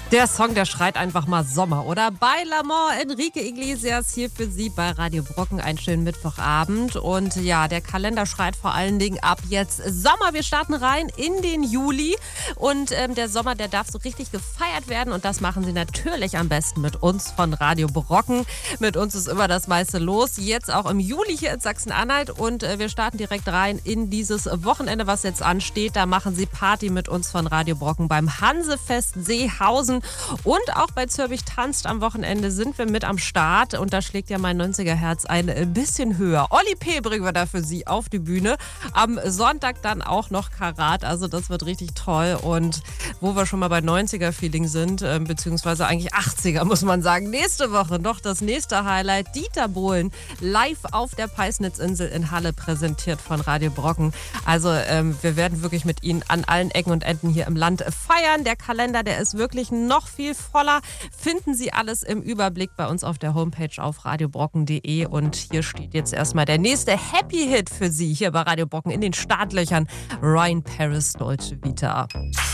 Der Song, der schreit einfach mal Sommer, oder? Bei L'Amour, Enrique Iglesias hier für Sie bei Radio Brocken. Einen schönen Mittwochabend. Und ja, der Kalender schreit vor allen Dingen ab jetzt Sommer. Wir starten rein in den Juli. Und der Sommer, der darf so richtig gefeiert werden. Und das machen Sie natürlich am besten mit uns von Radio Brocken. Mit uns ist immer das meiste los. Jetzt auch im Juli hier in Sachsen-Anhalt. Und wir starten direkt rein in dieses Wochenende, was jetzt ansteht. Da machen Sie Party mit uns von Radio Brocken beim Hansefest Seehausen. Und auch bei Zürbich tanzt am Wochenende sind wir mit am Start. Und da schlägt ja mein 90er-Herz ein bisschen höher. Olli P. bringen wir da für Sie auf die Bühne. Am Sonntag dann auch noch Karat. Also das wird richtig toll. Und wo wir schon mal bei 90er-Feeling sind, beziehungsweise eigentlich 80er, muss man sagen. Nächste Woche noch das nächste Highlight. Dieter Bohlen live auf der Peisnitzinsel in Halle, präsentiert von Radio Brocken. Also wir werden wirklich mit Ihnen an allen Ecken und Enden hier im Land feiern. Der Kalender, der ist wirklich noch viel voller. Finden Sie alles im Überblick bei uns auf der Homepage auf radiobrocken.de. Und hier steht jetzt erstmal der nächste Happy Hit für Sie hier bei Radio Brocken in den Startlöchern. Ryan Paris, Dolce Vita.